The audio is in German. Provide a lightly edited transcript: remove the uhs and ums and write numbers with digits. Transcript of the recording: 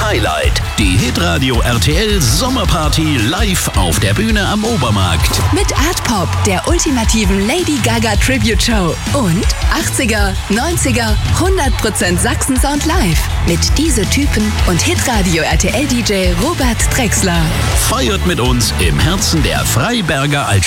Highlight. Die Hitradio RTL Sommerparty live auf der Bühne am Obermarkt. Mit Artpop, der ultimativen Lady Gaga Tribute Show. Und 80er, 90er, 100% Sachsen-Sound live. Mit Diese Typen und Hitradio RTL DJ Robert Drexler. Feiert mit uns im Herzen der Freiberger Altstadt.